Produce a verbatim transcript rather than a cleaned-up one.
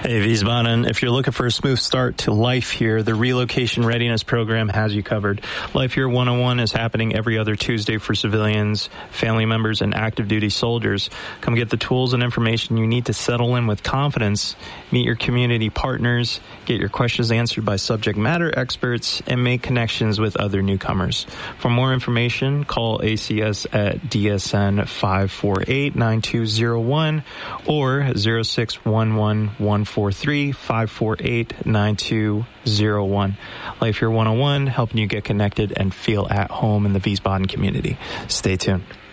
Hey, Wiesbaden, if you're looking for a smooth start to life here, the Relocation Readiness Program has you covered. Life Here one oh one is happening every other Tuesday for civilians, family members, and active duty soldiers. Come get the tools and information you need to settle in with confidence, meet your community partners, get your questions answered by subject matter experts, and make connections with other newcomers. For more information, call A C S at D S N five four eight, nine two zero one or zero six one one, one four three, five four eight, nine two zero one. Life Here one oh one, helping you get connected and feel at home in the Wiesbaden community. Stay tuned.